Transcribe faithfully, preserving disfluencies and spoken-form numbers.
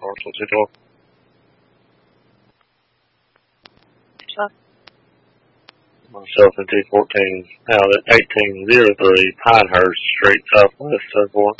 North one two twelve. Myself in T fourteen out at eighteen oh three Pinehurst Street, Southwest, so forth.